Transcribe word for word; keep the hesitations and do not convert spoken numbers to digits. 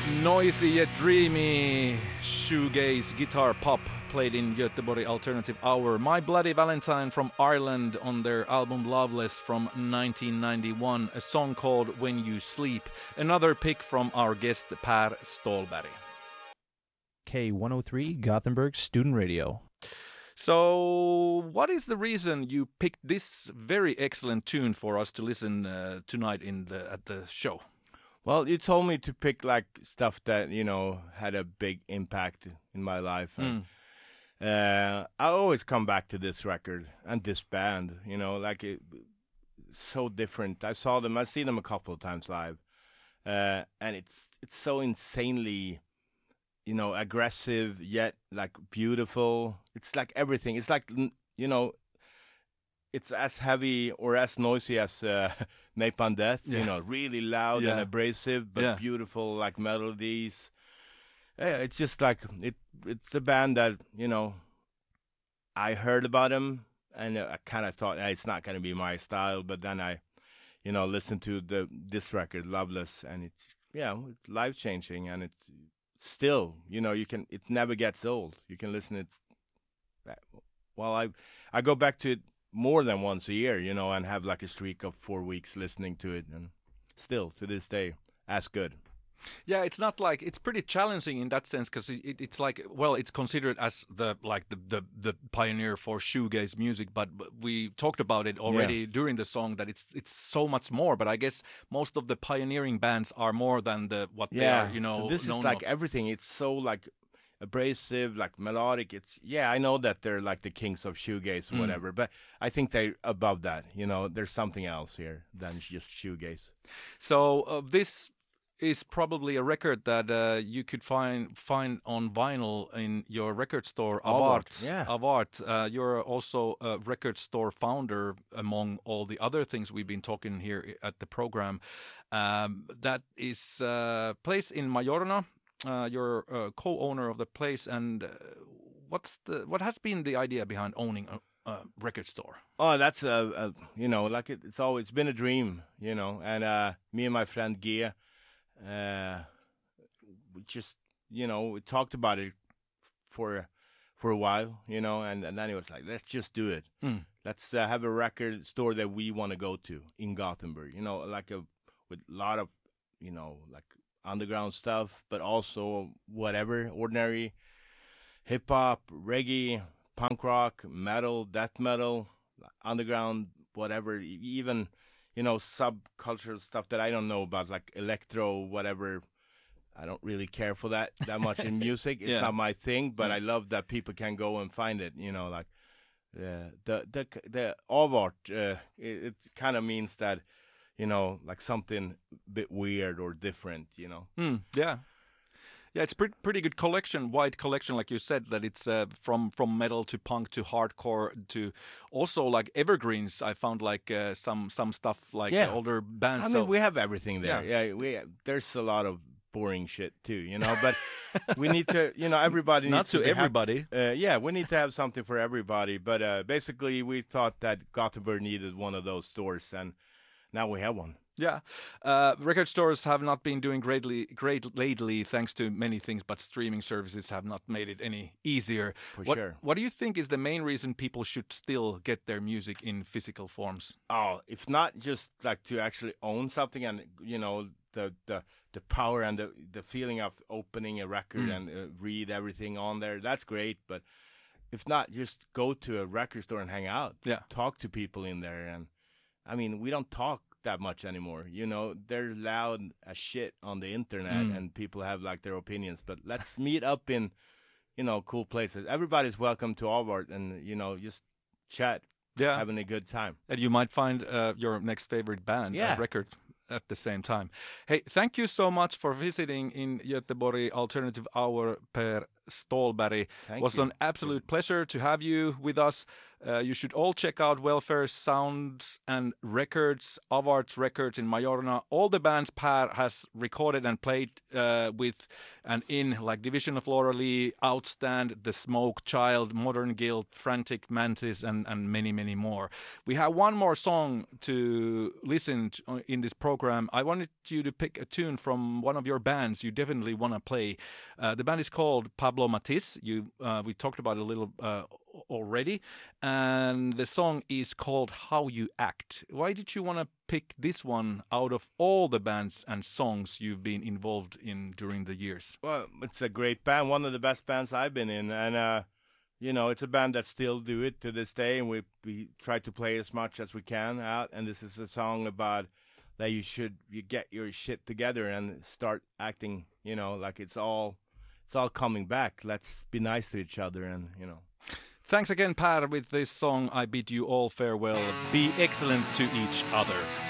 Noisy yet dreamy shoegaze guitar pop played in Göteborg Alternative Hour. My Bloody Valentine from Ireland on their album Loveless from nineteen ninety-one, a song called When You Sleep. Another pick from our guest Per Stålberg. K one oh three Gothenburg Student Radio. So, what is the reason you picked this very excellent tune for us to listen uh, tonight in the at the show? Well, you told me to pick like stuff that, you know, had a big impact in my life. And, mm. uh, I always come back to this record and this band, you know, like it, so different. I saw them, I see them a couple of times live. Uh, and it's it's so insanely, you know, aggressive yet like beautiful. It's like everything. It's like, you know, it's as heavy or as noisy as uh, Napalm Death, yeah. You know, really loud yeah. and abrasive, but yeah. beautiful, like melodies. Yeah, it's just like, it. it's a band that, you know, I heard about them, and I kind of thought, hey, it's not going to be my style, but then I, you know, listened to the this record, Loveless, and it's, yeah, it's life-changing, and it's still, you know, you can, it never gets old. You can listen it, well, I, I go back to it more than once a year, you know, and have like a streak of four weeks listening to it, and still to this day as good. Yeah, it's not like, it's pretty challenging in that sense, because it, it's like, well, it's considered as the like the the, the pioneer for shoegaze music, but, but we talked about it already yeah. during the song that it's it's so much more. But I guess most of the pioneering bands are more than the what yeah. they are, you know. So this is like of. everything. It's so like abrasive, like melodic. It's yeah, I know that they're like the kings of shoegaze or mm. whatever, but I think they're above that. You know, there's something else here than just shoegaze. So uh, this is probably a record that uh, you could find find on vinyl in your record store, Avart. Yeah. Avart. Uh, you're also a record store founder, among all the other things we've been talking here at the program. Um, that is a place in Majorna. Uh, you're a co-owner of the place, and uh, what's the what has been the idea behind owning a, a record store? Oh, that's a, a you know, like it, it's always been a dream, you know. And uh, me and my friend Gia, uh, we just you know we talked about it for for a while, you know, and, and then it was like, let's just do it. Mm. Let's uh, have a record store that we want to go to in Gothenburg, you know, like a with a lot of you know like. underground stuff, but also whatever, ordinary hip-hop, reggae, punk rock, metal, death metal, underground, whatever, even, you know, subcultural stuff that I don't know about, like electro, whatever. I don't really care for that that much in music. It's yeah. not my thing, but yeah. I love that people can go and find it, you know, like uh, the, the, the Avart, uh, it, it kind of means that, you know, like something a bit weird or different, you know. Mm, yeah. Yeah, it's pretty pretty good collection, wide collection, like you said, that it's uh, from from metal to punk to hardcore to also like evergreens. I found like uh, some some stuff like yeah. older bands. I so. mean, we have everything there. Yeah, yeah we there's a lot of boring shit too, you know, but we need to, you know, everybody needs Not to, to everybody. Uh, yeah, we need to have something for everybody, but uh, basically we thought that Gothenburg needed one of those stores, and now we have one. Yeah. Uh, record stores have not been doing greatly, great lately, thanks to many things, but streaming services have not made it any easier. For what, sure. What do you think is the main reason people should still get their music in physical forms? Oh, if not just like to actually own something, and, you know, the the, the power and the, the feeling of opening a record mm. and uh, read everything on there, that's great. But if not, just go to a record store and hang out. Yeah. Talk to people in there. And I mean, we don't talk that much anymore, you know. They're loud as shit on the internet, mm. and people have like their opinions, but let's meet up in, you know, cool places. Everybody's welcome to Avart, and, you know, just chat, yeah, having a good time. And you might find uh, your next favorite band, yeah. a record at the same time. Hey, thank you so much for visiting in Göteborg Alternative Hour, Per Stålberg. Thank It was you. an absolute pleasure to have you with us. Uh, you should all check out Welfare Sounds and Records, Avarts Records in Majorna. All the bands Per has recorded and played uh, with and in, like Division of Laura Lee, Outstand, The Smoke Child, Modern Guild, Frantic Mantis, and, and many, many more. We have one more song to listen to in this program. I wanted you to pick a tune from one of your bands you definitely want to play. Uh, the band is called Pablo Matiz. You, uh, we talked about it a little uh, already, and the song is called How You Act. Why did you want to pick this one out of all the bands and songs you've been involved in during the years? Well, it's a great band, one of the best bands I've been in, and uh, you know, it's a band that still do it to this day, and we we try to play as much as we can out. And this is a song about that you should you get your shit together and start acting, you know, like it's all it's all coming back. Let's be nice to each other, and you know. Thanks again, Per, with this song. I bid you all farewell. Be excellent to each other.